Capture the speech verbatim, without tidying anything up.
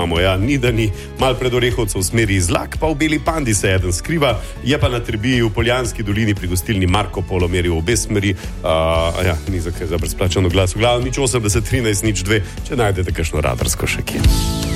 imamo, ja, ni da ni, mal pred Orehovcem v smeri Izlak, pa v Beli Pandi se eden skriva, je pa na Trebiji v Poljanski dolini pri gostilni Marko Polo meril v obe smeri, uh, ja, ni za kaj za brezplačano glas, v glavu nič osemdeset trinajst nič dve, če najdete kakšno radarsko še kje.